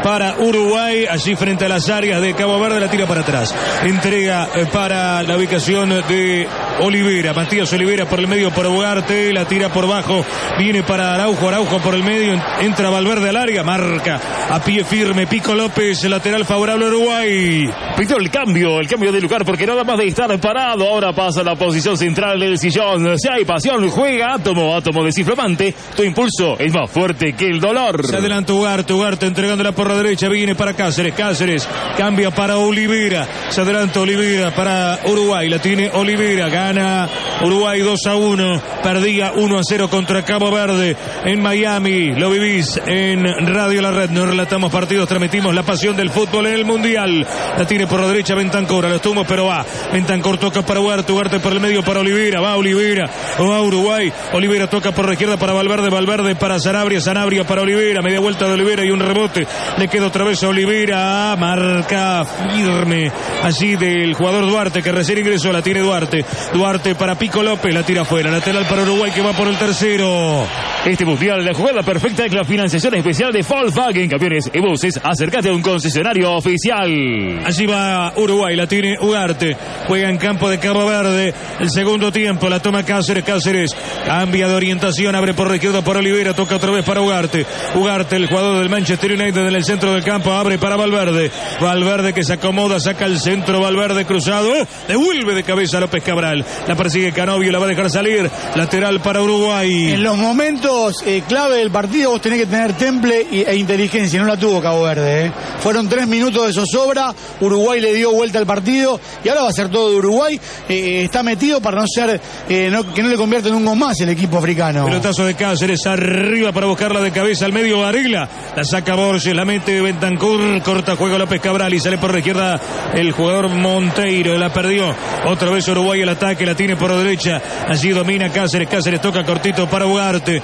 para Uruguay, allí frente a las áreas de Cabo Verde, la tira para atrás. Entrega para la ubicación de Olivera, Matías Olivera por el medio por Ugarte, la tira por bajo, viene para Araujo por el medio, entra Valverde al área, marca a pie firme Pico López, lateral favorable a Uruguay. Pidió el cambio de lugar porque nada más de estar parado, ahora pasa a la posición central del sillón. Si hay pasión, juega átomo desinflamante, tu impulso es más fuerte que el dolor. Se adelanta Ugarte entregándola por la derecha, viene para Cáceres cambia para Olivera, se adelanta Olivera para Uruguay, la tiene Olivera, gana Uruguay 2-1, perdía 1-0 contra Cabo Verde en Miami, lo vivís en Radio La Red, nos relatamos partidos, transmitimos la pasión del fútbol en el Mundial, la tiene por la derecha Bentancur, a los tumbos pero va, Bentancur toca para Ugarte por el medio para Olivera, va Olivera, va Uruguay, Olivera toca por la izquierda para Valverde para Sanabria para Olivera, media vuelta de Olivera y un rebote, le queda otra vez a Olivera, marca firme allí del jugador Duarte que recién ingresó, la tiene Duarte para Pico López, la tira afuera, lateral para Uruguay que va por el tercero. Este mundial, la jugada perfecta es la financiación especial de Volkswagen Camiones y Buses. Acércate a un concesionario oficial. Allí va Uruguay, la tiene Ugarte, juega en campo de Cabo Verde, el segundo tiempo, la toma Cáceres, cambia de orientación, abre por la izquierda para Olivera, toca otra vez para Ugarte, el jugador del Manchester United en el centro del campo, abre para Valverde que se acomoda, saca el centro, Valverde cruzado, devuelve de cabeza a López Cabral, la persigue Canovio, la va a dejar salir, lateral para Uruguay. En los momentos clave del partido vos tenés que tener temple e inteligencia, no la tuvo Cabo Verde, Fueron 3 minutos de zozobra, Uruguay le dio vuelta al partido y ahora va a ser todo de Uruguay, está metido para no ser que no le convierta en un gol más el equipo africano. Pelotazo de Cáceres arriba para buscarla de cabeza al medio, Varela, la saca Borges, la mete Bentancur, corta juego López Cabral y sale por la izquierda el jugador Monteiro, la perdió, otra vez Uruguay el ataque, la tiene por la derecha, allí domina Cáceres toca cortito para Ugarte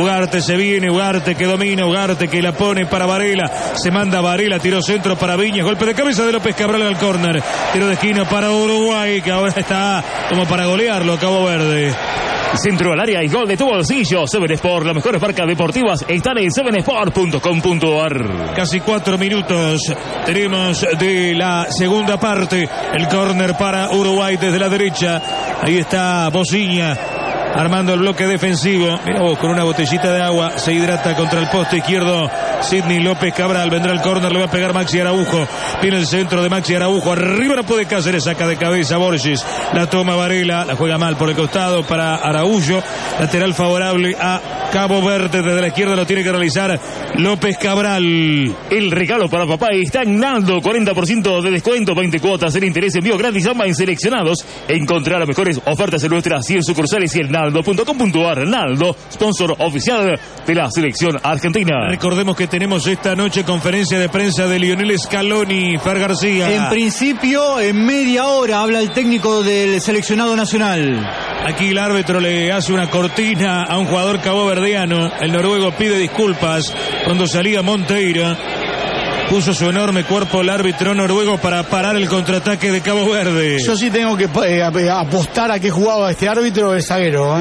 se viene, Ugarte que domina, Ugarte que la pone para Varela, se manda Varela, tiró centro para Viñas, golpe de cabeza de López Cabral al córner, tiro de esquina para Uruguay que ahora está como para golearlo a Cabo Verde. Centro al área y gol de tu bolsillo. 7 Sport, las mejores marcas deportivas están en 7sport.com.ar. Casi 4 minutos tenemos de la segunda parte. El córner para Uruguay desde la derecha. Ahí está Bociña armando el bloque defensivo. Mira vos, con una botellita de agua se hidrata contra el poste izquierdo Sidney López Cabral. Vendrá el córner, le va a pegar Maxi Araujo. Viene el centro de Maxi Araujo. Arriba no puede Cáceres, saca de cabeza Borges. La toma Varela, la juega mal por el costado para Araújo. Lateral favorable a Cabo Verde. Desde la izquierda lo tiene que realizar López Cabral. El regalo para papá está en Naldo. 40% de descuento, 20 cuotas en interés, envío gratis, ambas en seleccionados. Encontrará las mejores ofertas en nuestras 100 sucursales y el Naldo.com.ar. Naldo, sponsor oficial de la selección argentina. Recordemos que tenemos esta noche conferencia de prensa de Lionel Scaloni, Fer García. En principio, en media hora habla el técnico del seleccionado nacional. Aquí el árbitro le hace una cortina a un jugador caboverdiano. El noruego pide disculpas cuando salía Monteiro. Puso su enorme cuerpo el árbitro noruego para parar el contraataque de Cabo Verde. Yo sí tengo que apostar a qué jugaba este árbitro, el zaguero,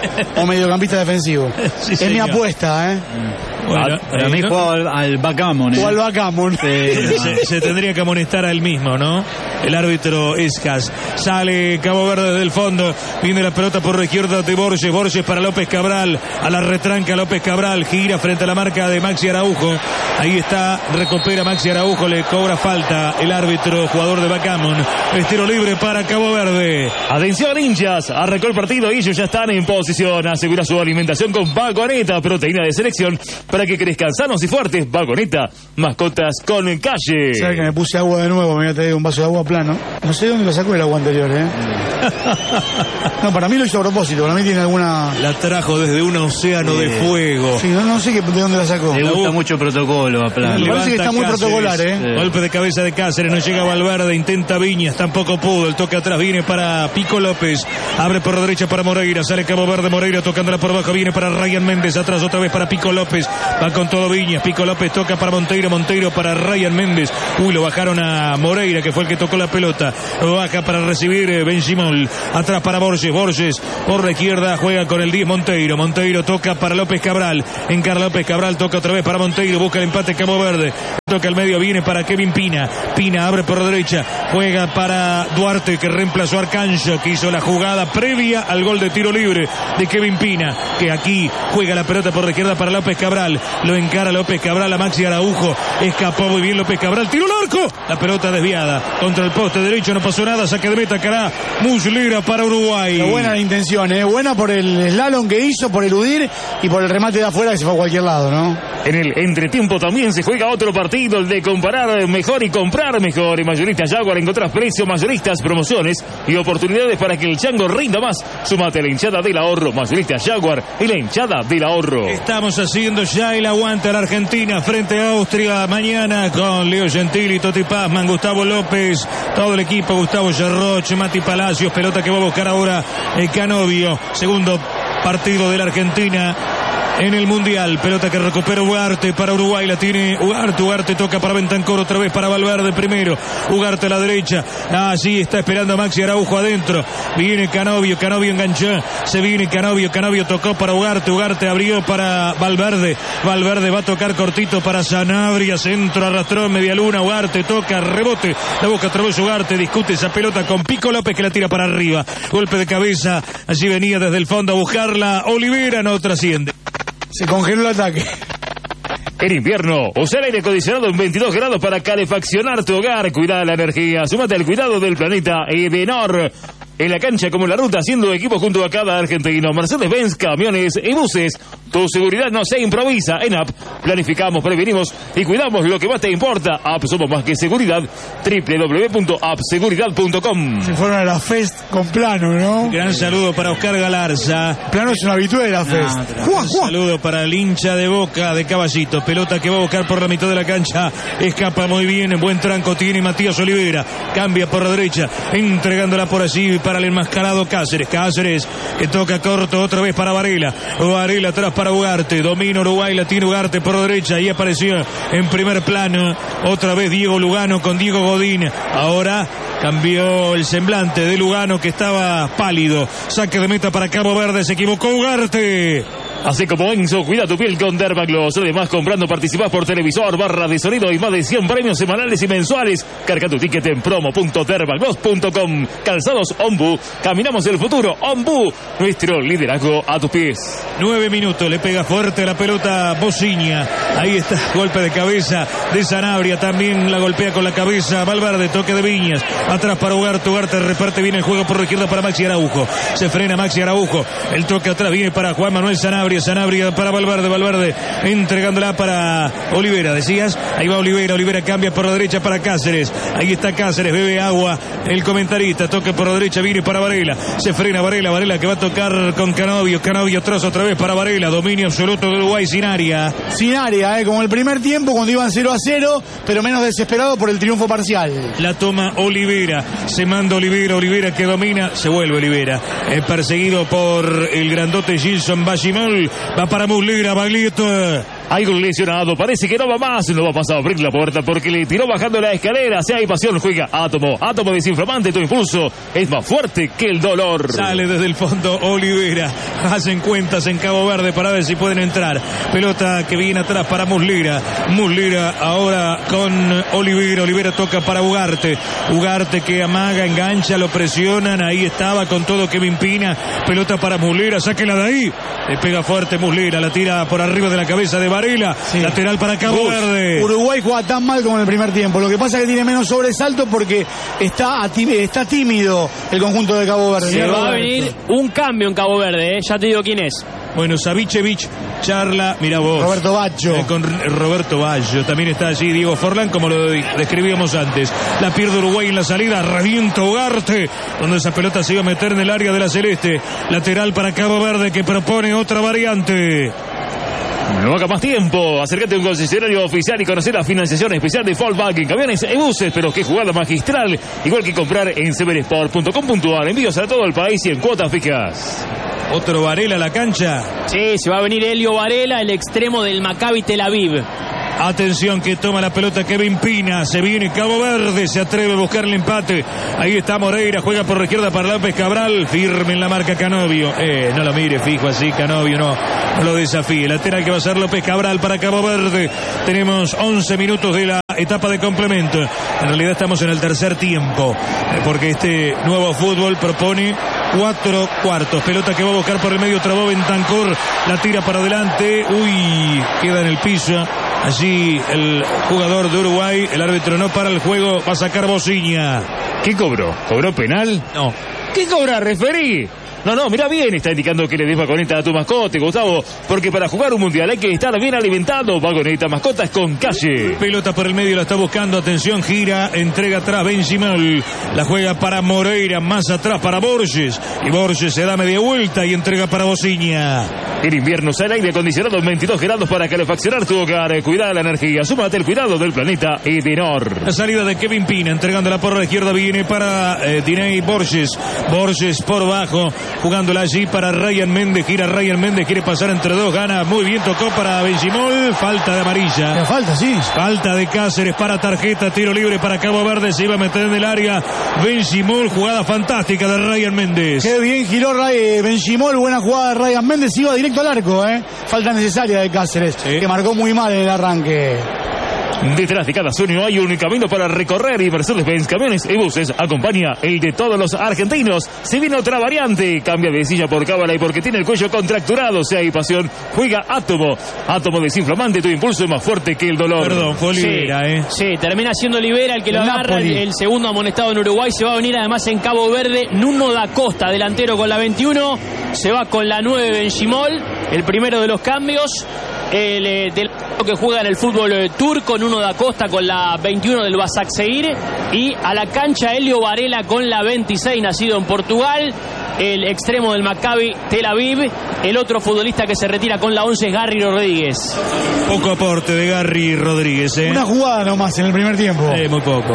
o mediocampista defensivo. Sí, es mi apuesta, Bueno, para mí jugaba al backgammon. O al backgammon. Se tendría que amonestar a él mismo, ¿no? El árbitro Escas. Sale Cabo Verde desde el fondo. Viene la pelota por la izquierda de Borges. Borges para López Cabral. A la retranca López Cabral. Gira frente a la marca de Maxi Araujo. Ahí está. Recupera Maxi Araujo. Le cobra falta el árbitro, jugador de backgammon. Estiro libre para Cabo Verde. Atención, hinchas. Arrancó el partido y ellos ya están en posición. Asegura su alimentación con Vagoneta, proteína de selección para que crezcan sanos y fuertes. Vagoneta, mascotas con calle. ¿Sabes que me puse agua de nuevo? Me voy a traer un vaso de agua plano. No sé dónde lo sacó el agua anterior, No, para mí lo hizo a propósito. Para mí tiene alguna... La trajo desde un océano de fuego. Sí, no sé de dónde la sacó. Le gusta mucho protocolo a plano. Me parece que está muy protocolar, Golpe de cabeza de Cáceres, no llega Valverde, intenta Viñas, tampoco pudo. El toque atrás viene para Pico López. Abre por la derecha para Moreira, sale Cabo Verde, Moreira tocándola por abajo, viene para Ryan Méndez, atrás otra vez para Pico López. Va con todo Viñas. Pico López toca para Monteiro. Monteiro para Ryan Méndez. Lo bajaron a Moreira, que fue el que tocó la pelota. Lo baja para recibir Ben Simón. Atrás para Borges. Borges por la izquierda juega con el 10 Monteiro. Monteiro toca para López Cabral. Encara López Cabral, toca otra vez para Monteiro. Busca el empate Cabo Verde. Toca al medio, viene para Kevin Pina. Pina abre por derecha. Juega para Duarte, que reemplazó a Arcanjo, que hizo la jugada previa al gol de tiro libre de Kevin Pina, que aquí juega la pelota por la izquierda para López Cabral. Lo encara López Cabral a Maxi Araujo. Escapó muy bien López Cabral. Tiro al arco. La pelota desviada contra el poste derecho. No pasó nada. Saque de meta. Cará Muslera para Uruguay. Qué buena la intención, buena por el slalom que hizo, por eludir y por el remate de afuera que se fue a cualquier lado, ¿no? En el entretiempo también se juega otro partido, el de comparar mejor y comprar mejor. En Mayoristas Jaguar encontrás precios mayoristas, promociones y oportunidades para que el chango rinda más. Sumate a la hinchada del ahorro. Mayoristas Jaguar y la hinchada del ahorro. Estamos haciendo ya el aguante a la Argentina frente a Austria mañana con Leo Gentili, Toti Pazman, Gustavo López, todo el equipo, Gustavo Gerroch, Mati Palacios. Pelota que va a buscar ahora el Canovio. Segundo partido de la Argentina en el Mundial. Pelota que recupera Ugarte para Uruguay. La tiene Ugarte. Ugarte toca para Bentancor. Otra vez para Valverde primero. Ugarte a la derecha. Sí, está esperando a Maxi Araujo adentro. Viene Canovio. Canovio enganchó. Se viene Canovio. Canovio tocó para Ugarte. Ugarte abrió para Valverde. Valverde va a tocar cortito para Sanabria. Centro arrastró en media luna. Ugarte toca. Rebote. La busca otra vez Ugarte. Discute esa pelota con Pico López, que la tira para arriba. Golpe de cabeza. Allí venía desde el fondo a buscarla Olivera. No trasciende. Se congeló el ataque. En invierno, usa el aire acondicionado en 22 grados para calefaccionar tu hogar. Cuida la energía. Súmate al cuidado del planeta Edenor. En la cancha como en la ruta, haciendo equipo junto a cada argentino. Mercedes-Benz, camiones y buses. Tu seguridad no se improvisa. En App planificamos, prevenimos y cuidamos lo que más te importa. App, somos más que seguridad. www.appseguridad.com. Se fueron a la Fest con Plano, ¿no? Gran saludo para Oscar Galarza. Plano es un habitual de la Fest. Un saludo para el hincha de Boca de Caballito. Pelota que va a buscar por la mitad de la cancha. Escapa muy bien. Buen tranco tiene Matías Olivera. Cambia por la derecha. Entregándola por allí para el enmascarado Cáceres. Cáceres que toca corto otra vez para Varela. Varela atrás para Ugarte. Domina Uruguay. La tiene Ugarte por derecha. Y apareció en primer plano otra vez Diego Lugano con Diego Godín. Ahora cambió el semblante de Lugano, que estaba pálido. Saque de meta para Cabo Verde. Se equivocó Ugarte. Así como Enzo, cuida tu piel con Dermagloss. Además, comprando participás por televisor, barra de sonido y más de 100 premios semanales y mensuales. Carga tu ticket en promo.dermagloss.com. Calzados Ombu. Caminamos el futuro. Ombu. Nuestro liderazgo a tus pies. 9 minutos. Le pega fuerte la pelota Bociña. Ahí está. Golpe de cabeza de Sanabria. También la golpea con la cabeza Valverde. Toque de Viñas. Atrás para Ugarte. Ugarte reparte bien el juego por la izquierda para Maxi Araujo. Se frena Maxi Araujo. El toque atrás viene para Juan Manuel Sanabria. Sanabria para Valverde. Valverde entregándola para Olivera. Decías, ahí va Olivera. Olivera cambia por la derecha para Cáceres. Ahí está Cáceres, bebe agua el comentarista. Toca por la derecha, viene para Varela. Se frena Varela. Varela que va a tocar con Canovio. Canovio atrás otra vez para Varela. Dominio absoluto de Uruguay sin área. Sin área, como el primer tiempo cuando iban 0-0, pero menos desesperado por el triunfo parcial. La toma Olivera. Se manda Olivera. Olivera que domina. Se vuelve Olivera. Perseguido por el grandote Gilson Bashimol. Va para Muslera, Baglietto. Hay un lesionado, parece que no va más. No va a pasar a abrir la puerta porque le tiró bajando la escalera. Si hay pasión, juega Átomo. Átomo desinflamante, tu impulso es más fuerte que el dolor. Sale desde el fondo Olivera. Hacen cuentas en Cabo Verde para ver si pueden entrar. Pelota que viene atrás para Muslera. Muslera ahora con Olivera. Olivera toca para Ugarte. Ugarte que amaga, engancha, lo presionan. Ahí estaba con todo Kevin Pina. Pelota para Muslera, sáquela de ahí. Le pega fuerte Muslera, la tira por arriba de la cabeza de Varela. Sí. Lateral para Cabo Verde. Uruguay juega tan mal como en el primer tiempo. Lo que pasa es que tiene menos sobresalto porque está tímido el conjunto de Cabo Verde. Se va a venir un cambio en Cabo Verde, ya te digo quién es. Bueno, Savicevic charla, mira vos. Roberto Baggio. Con Roberto Baggio. También está allí Diego Forlán, como lo describíamos antes. La pierde Uruguay en la salida. Revienta Ugarte, donde esa pelota se iba a meter en el área de la celeste. Lateral para Cabo Verde, que propone otra variante. No haga más tiempo, acércate a un concesionario oficial y conocer la financiación especial de Volkswagen, camiones y buses, pero qué jugada magistral, igual que comprar en sevensport.com.ar, envíos a todo el país y en cuotas fijas. Otro Varela a la cancha. Sí, se va a venir Elio Varela, el extremo del Maccabi Tel Aviv. Atención que toma la pelota Kevin Pina, se viene Cabo Verde, se atreve a buscar el empate, ahí está Moreira, juega por la izquierda para López Cabral, firme en la marca Canovio, no lo mire fijo así Canovio, no lo desafíe, lateral que va a ser López Cabral para Cabo Verde. Tenemos 11 minutos de la etapa de complemento, en realidad estamos en el tercer tiempo, porque este nuevo fútbol propone 4 cuartos, pelota que va a buscar por el medio, trabó Bentancur, la tira para adelante, queda en el piso. Allí el jugador de Uruguay, el árbitro no para el juego, va a sacar Bociña. ¿Qué cobró? ¿Cobró penal? No. ¿Qué cobra, referí? No, mira bien, está indicando que le des vagoneta a tu mascota, Gustavo, porque para jugar un mundial hay que estar bien alimentado. Vagoneta mascotas con calle. Pelota por el medio, la está buscando, atención, gira, entrega atrás Benzimol, la juega para Moreira, más atrás para Borges, y Borges se da media vuelta y entrega para Bociña. En invierno usa el aire acondicionado en 22 grados para calefaccionar tu hogar. Cuida la energía, súmate el cuidado del planeta Edenor. La salida de Kevin Pina, entregándola por la izquierda, viene para Diney Borges. Borges por bajo, jugándola allí para Ryan Méndez. Gira Ryan Méndez, quiere pasar entre dos, gana muy bien, tocó para Benzimol. Falta de amarilla. Me falta, sí. Falta de Cáceres para tarjeta, tiro libre para Cabo Verde. Se iba a meter en el área Benzimol, jugada fantástica de Ryan Méndez. Qué bien giró Benzimol, buena jugada de Ryan Méndez, iba directo al arco, falta necesaria de Cáceres, sí, que marcó muy mal en el arranque. Detrás de cada sueño hay un camino para recorrer, y Mercedes-Benz Camiones y Buses acompaña el de todos los argentinos. Se viene otra variante, cambia de silla por cábala y porque tiene el cuello contracturado, si hay pasión, juega Átomo. Átomo desinflamante, tu impulso es más fuerte que el dolor. Perdón, fue Olivera, Sí, termina siendo Olivera el que lo agarra, el segundo amonestado en Uruguay. Se va a venir además en Cabo Verde Nuno da Costa, delantero con la 21, se va con la 9 Benzimol, el primero de los cambios. El que juega en el fútbol turco, Nuno da Costa con la 21 del Başakşehir, y a la cancha Elio Varela con la 26, nacido en Portugal, el extremo del Maccabi Tel Aviv. El otro futbolista que se retira con la 11 es Garry Rodríguez. Poco aporte de Garry Rodríguez, Una jugada nomás en el primer tiempo. Muy poco.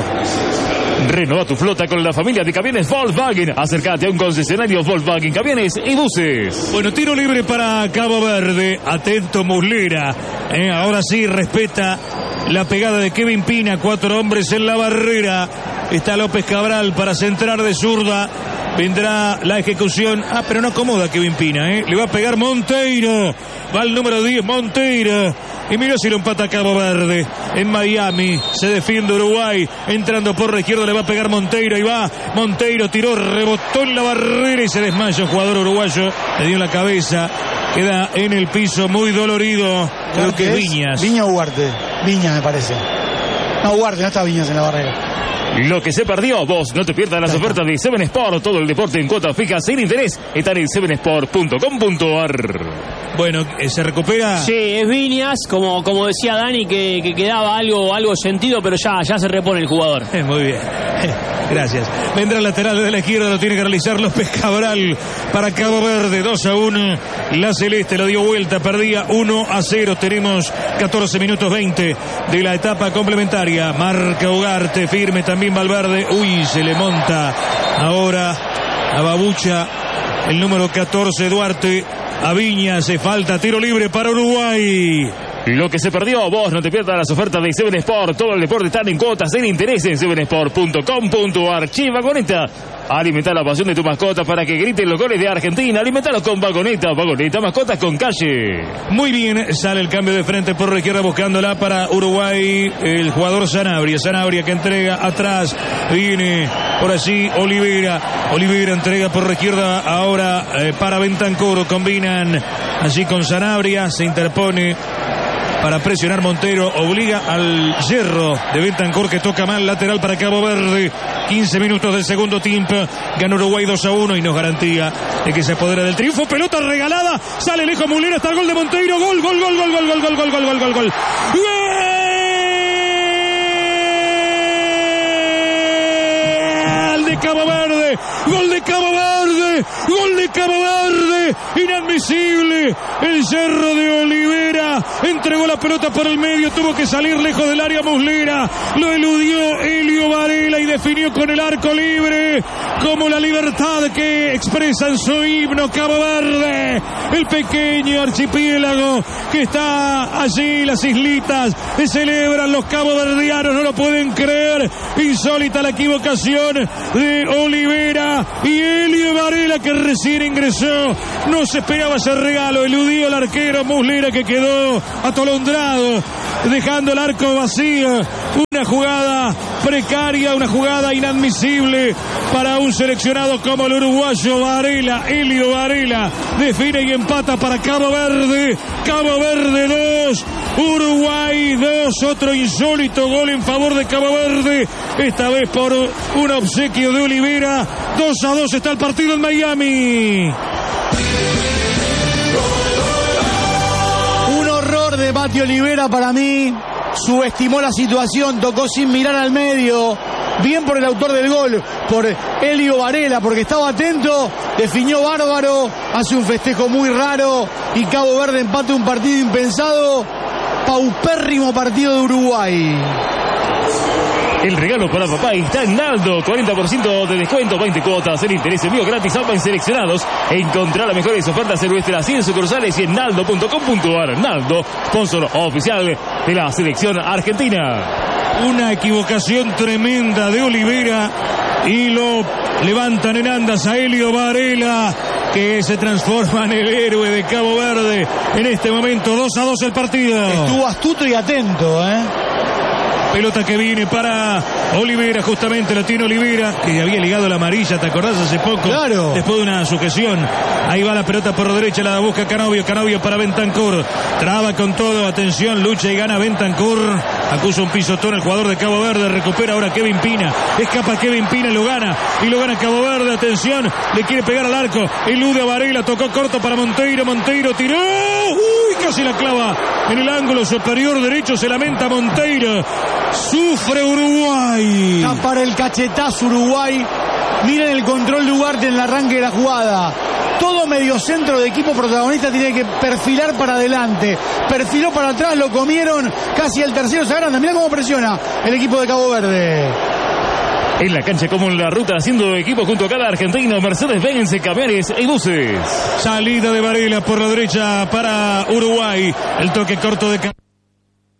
Renova tu flota con la familia de camiones Volkswagen. Acércate a un concesionario Volkswagen Camiones y Buses. Bueno, tiro libre para Cabo Verde. Atento Muslera. Ahora sí respeta la pegada de Kevin Pina. 4 hombres en la barrera. Está López Cabral para centrar de zurda. Vendrá la ejecución. Pero no acomoda Kevin Pina, Le va a pegar Monteiro. Va el número 10, Monteiro. Y mira si lo empata Cabo Verde. En Miami se defiende Uruguay. Entrando por la izquierda le va a pegar Monteiro. Y va Monteiro, tiró, rebotó en la barrera y se desmaya el jugador uruguayo. Le dio la cabeza. Queda en el piso muy dolorido. Creo que es Viñas. Viña o Huarte. Viñas me parece. No, Huarte, no está Viñas en la barrera. Lo que se perdió, vos no te pierdas las ofertas de Seven Sport. Todo el deporte en cuotas fijas sin interés está en sevensport.com.ar. Bueno, ¿se recupera? Sí, es Viñas, como decía Dani, que quedaba algo sentido, pero ya se repone el jugador. Muy bien. Gracias. Vendrá el lateral de la izquierda, lo tiene que realizar López Cabral para Cabo Verde. 2-1. La Celeste lo dio vuelta, perdía 1-0. Tenemos 14 minutos 20 de la etapa complementaria. Marca Ugarte, firme también Valverde. Se le monta ahora a Babucha el número 14 Duarte. A Viña hace falta, tiro libre para Uruguay. Lo que se perdió, vos no te pierdas las ofertas de Seven Sport. Todo el deporte está en cuotas sin interés en sevensport.com.ar. Che, Vagoneta, alimenta la pasión de tu mascota para que griten los goles de Argentina. Alimentalos con Vagoneta, Vagoneta, mascotas con calle. Muy bien, sale el cambio de frente por la izquierda buscándola para Uruguay. El jugador Sanabria que entrega atrás. Viene por allí Olivera entrega por la izquierda ahora para Bentancur. Combinan allí con Sanabria, se interpone para presionar Montero, obliga al hierro de Bentancur que toca mal, lateral para Cabo Verde. 15 minutos del segundo tiempo, gana Uruguay 2-1 y nos garantía de que se apodera del triunfo. Pelota regalada, sale lejos Muslera, está el gol de Monteiro, gol. ¡Gol de Cabo Verde! ¡Gol de Cabo Verde! ¡Gol de Cabo Verde! Inadmisible el cerro de Olivera. Varela, entregó la pelota por el medio, tuvo que salir lejos del área Muslera, lo eludió Elio Varela y definió con el arco libre, como la libertad que expresa en su himno Cabo Verde, el pequeño archipiélago que está allí, las islitas, que celebran los caboverdianos, no lo pueden creer, insólita la equivocación de Olivera y Elio Varela, que recién ingresó, no se esperaba ese regalo, eludió el arquero Muslera, que quedó atolondrado, dejando el arco vacío. Una jugada precaria, una jugada inadmisible para un seleccionado como el uruguayo Varela. Elio Varela define y empata para Cabo Verde. Cabo Verde 2, Uruguay 2. Otro insólito gol en favor de Cabo Verde, esta vez por un obsequio de Olivera. 2-2 está el partido en Miami. Un horror de Mati Olivera para mí. Subestimó la situación, tocó sin mirar al medio. Bien por el autor del gol, por Elio Varela, porque estaba atento, definió bárbaro, hace un festejo muy raro y Cabo Verde empata un partido impensado. Paupérrimo partido de Uruguay. El regalo para papá está en Naldo, 40% de descuento, 20 cuotas, el interés envío gratis, AMPA en seleccionados. Encontrar las mejores ofertas en nuestras 100 sucursales y en naldo.com.ar. Naldo, sponsor oficial de la selección argentina. Una equivocación tremenda de Olivera y lo levantan en andas a Elio Varela, que se transforma en el héroe de Cabo Verde. En este momento 2-2 el partido. Estuvo astuto y atento, Pelota que viene para Olivera, justamente la tiene Olivera, que había ligado la amarilla, ¿te acordás? Hace poco. Claro. Después de una sujeción. Ahí va la pelota por derecha, la busca Canovio. Canovio para Bentancur. Traba con todo, atención, lucha y gana Bentancur. Acusa un pisotón el jugador de Cabo Verde. Recupera ahora Kevin Pina. Escapa Kevin Pina, lo gana. Y lo gana Cabo Verde, atención. Le quiere pegar al arco. Elude a Varela, tocó corto para Monteiro. Monteiro tiró. Uy, casi la clava en el ángulo superior derecho. Se lamenta Monteiro. Sufre Uruguay. Está para el cachetazo Uruguay. Miren el control de Ugarte en el arranque de la jugada. Todo mediocentro de equipo protagonista tiene que perfilar para adelante. Perfiló para atrás, lo comieron. Casi el tercero se agranda. Mirá cómo presiona el equipo de Cabo Verde. En la cancha como en la ruta, haciendo equipo junto a cada argentino, Mercedes-Benz, camiones y buses. Salida de Varela por la derecha para Uruguay. El toque corto de